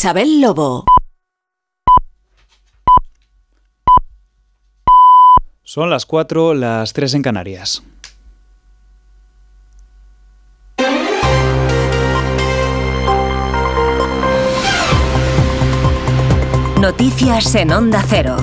Isabel Lobo. Son las 4, las 3 en Canarias. Noticias en Onda Cero.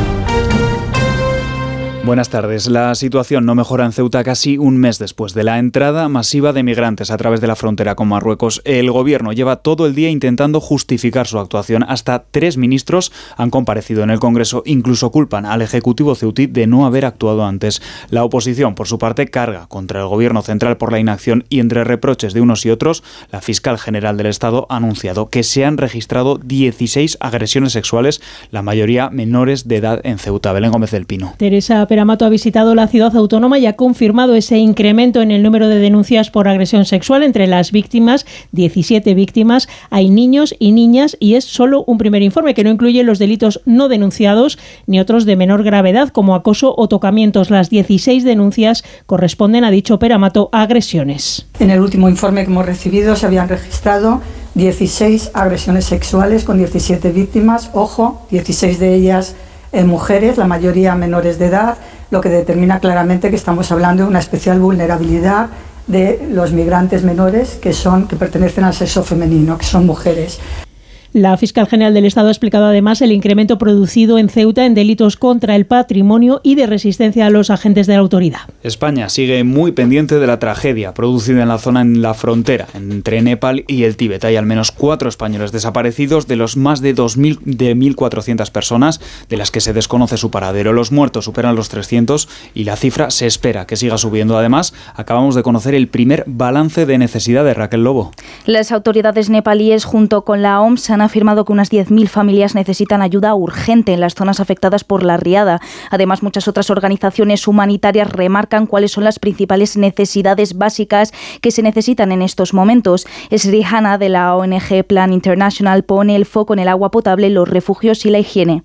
Buenas tardes. La situación no mejora en Ceuta casi un mes después de la entrada masiva de migrantes a través de la frontera con Marruecos. El gobierno lleva todo el día intentando justificar su actuación. Hasta 3 ministros han comparecido en el Congreso. Incluso culpan al Ejecutivo ceutí de no haber actuado antes. La oposición, por su parte, carga contra el gobierno central por la inacción y entre reproches de unos y otros, la fiscal general del Estado ha anunciado que se han registrado 16 agresiones sexuales, la mayoría menores de edad en Ceuta. Belén Gómez del Pino. Teresa Peramato ha visitado la ciudad autónoma y ha confirmado ese incremento en el número de denuncias por agresión sexual entre las víctimas, 17 víctimas. Hay niños y niñas y es solo un primer informe que no incluye los delitos no denunciados ni otros de menor gravedad como acoso o tocamientos. Las 16 denuncias corresponden, ha dicho Peramato, a agresiones. En el último informe que hemos recibido se habían registrado 16 agresiones sexuales con 17 víctimas, ojo, 16 de ellas mujeres, la mayoría menores de edad, lo que determina claramente que estamos hablando de una especial vulnerabilidad de los migrantes menores que pertenecen al sexo femenino, que son mujeres. La fiscal general del Estado ha explicado además el incremento producido en Ceuta en delitos contra el patrimonio y de resistencia a los agentes de la autoridad. España sigue muy pendiente de la tragedia producida en la zona en la frontera entre Nepal y el Tíbet. Hay al menos 4 españoles desaparecidos de los más de 1.400 personas de las que se desconoce su paradero. Los muertos superan los 300 y la cifra se espera que siga subiendo. Además, acabamos de conocer el primer balance de necesidades. Raquel Lobo. Las autoridades nepalíes junto con la OMS han afirmado que unas 10.000 familias necesitan ayuda urgente en las zonas afectadas por la riada. Además, muchas otras organizaciones humanitarias remarcan cuáles son las principales necesidades básicas que se necesitan en estos momentos. Srihana, de la ONG Plan International, pone el foco en el agua potable, los refugios y la higiene.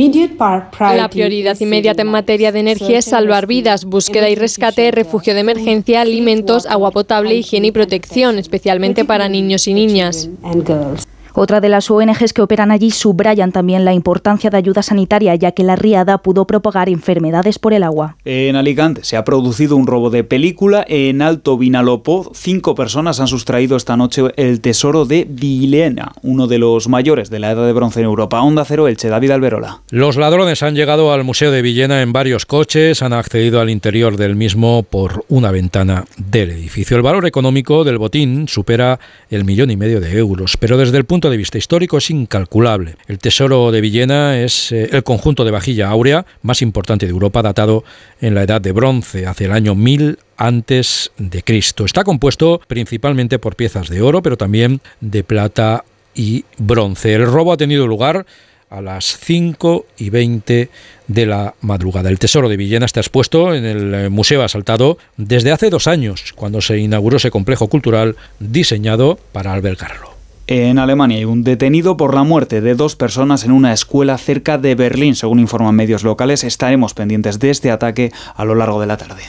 La prioridad inmediata en materia de energía es salvar vidas, búsqueda y rescate, refugio de emergencia, alimentos, agua potable, higiene y protección, especialmente para niños y niñas. Otra de las ONGs que operan allí subrayan también la importancia de ayuda sanitaria, ya que la riada pudo propagar enfermedades por el agua. En Alicante se ha producido un robo de película. En Alto Vinalopó, 5 personas han sustraído esta noche el tesoro de Villena, uno de los mayores de la Edad de Bronce en Europa. Onda Cero Elche, David Alberola. Los ladrones han llegado al Museo de Villena en varios coches, han accedido al interior del mismo por una ventana del edificio. El valor económico del botín supera el 1,5 millones de euros, pero desde el punto de vista histórico es incalculable. El tesoro de Villena es el conjunto de vajilla áurea más importante de Europa, datado en la Edad de Bronce, hacia el año 1000 antes de Cristo. Está compuesto principalmente por piezas de oro, pero también de plata y bronce. El robo ha tenido lugar a las 5:20 de la madrugada. El tesoro de Villena está expuesto en el Museo Asaltado desde hace 2 años, cuando se inauguró ese complejo cultural diseñado para albergarlo. En Alemania hay un detenido por la muerte de 2 personas en una escuela cerca de Berlín, según informan medios locales. Estaremos pendientes de este ataque a lo largo de la tarde.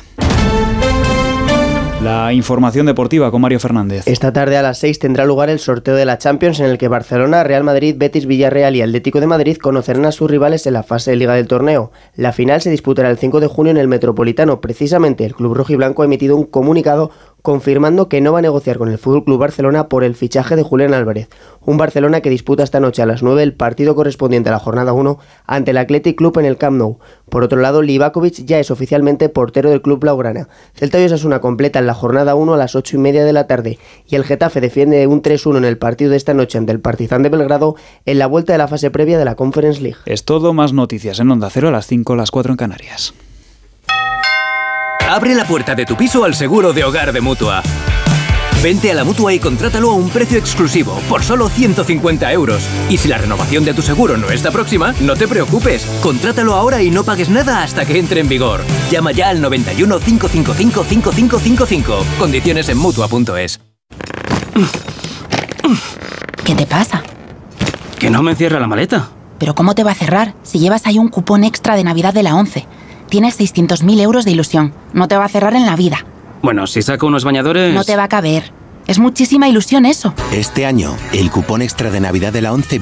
La información deportiva con Mario Fernández. Esta tarde a las 6 tendrá lugar el sorteo de la Champions, en el que Barcelona, Real Madrid, Betis, Villarreal y Atlético de Madrid conocerán a sus rivales en la fase de Liga del torneo. La final se disputará el 5 de junio en el Metropolitano. Precisamente, el club rojiblanco ha emitido un comunicado confirmando que no va a negociar con el FC Barcelona por el fichaje de Julián Álvarez. Un Barcelona que disputa esta noche a las 9 el partido correspondiente a la jornada 1 ante el Athletic Club en el Camp Nou. Por otro lado, Livakovic ya es oficialmente portero del club blaugrana. Celta y Osasuna completan la jornada 1 a las 8:30 de la tarde y el Getafe defiende un 3-1 en el partido de esta noche ante el Partizan de Belgrado en la vuelta de la fase previa de la Conference League. Es todo, más noticias en Onda Cero a las 5, las 4 en Canarias. Abre la puerta de tu piso al seguro de hogar de Mutua. Vente a la Mutua y contrátalo a un precio exclusivo, por solo 150 euros. Y si la renovación de tu seguro no está próxima, no te preocupes. Contrátalo ahora y no pagues nada hasta que entre en vigor. Llama ya al 91 555 5555. Condiciones en Mutua.es. ¿Qué te pasa? Que no me cierra la maleta. ¿Pero cómo te va a cerrar si llevas ahí un cupón extra de Navidad de la 11? Tienes 600.000 euros de ilusión. No te va a cerrar en la vida. Bueno, si saco unos bañadores... No te va a caber. Es muchísima ilusión eso. Este año, el cupón extra de Navidad de la 11